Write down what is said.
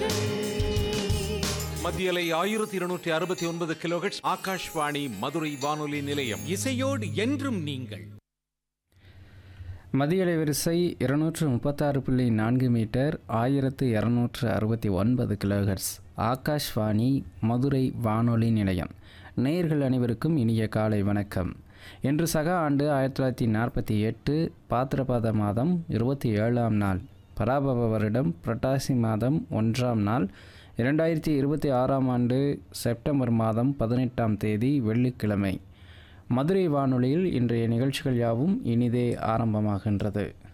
மத்தியலை 1269 கிலோஹெர்ட்ஸ் ஆகாஷ்வாணி மதுரை வானொலி நிலையம். இசையோடு என்றும் நீங்கள். மதியலை வரிசை 236.4 மீட்டர் 1269 கிலோஹெர்ட்ஸ் ஆகாஷ்வாணி மதுரை வானொலி நிலையம். நேயர்கள் அனைவருக்கும் இனிய காலை வணக்கம். இன்று சக ஆண்டு 1948 பாத்திரபாத மாதம் 27ஆம் நாள், பராபவ வருடம் புரட்டாசி மாதம் 1ஆம் நாள், 2026ஆம் ஆண்டு செப்டம்பர் மாதம் 18ஆம் தேதி வெள்ளிக்கிழமை. மதுரை வானொலியில் இன்றைய நிகழ்ச்சிகள் யாவும் இனிதே ஆரம்பமாகின்றது.